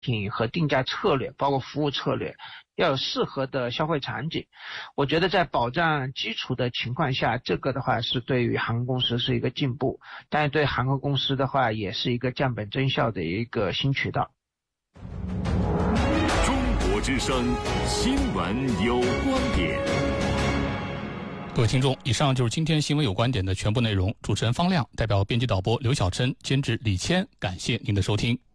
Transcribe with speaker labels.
Speaker 1: 品和定价策略，包括服务策略，要有适合的消费场景。我觉得在保障基础的情况下，这个的话是对于航空公司是一个进步，但是对航空公司的话也是一个降本增效的一个新渠道。
Speaker 2: 中国之声新闻有观点。
Speaker 3: 各位听众，以上就是今天新闻有观点的全部内容。主持人方亮，代表编辑导播刘晓琛，监制李谦，感谢您的收听。